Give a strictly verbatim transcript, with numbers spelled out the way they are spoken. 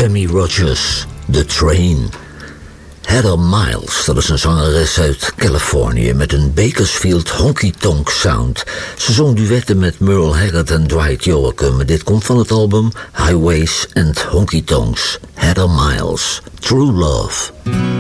Sammy Rogers, The Train. Heather Miles, dat is een zangeres uit Californië met een Bakersfield honky-tonk sound. Ze zong duetten met Merle Haggard en Dwight Yoakam. Dit komt van het album Highways and Honky Tonks. Heather Miles, True Love.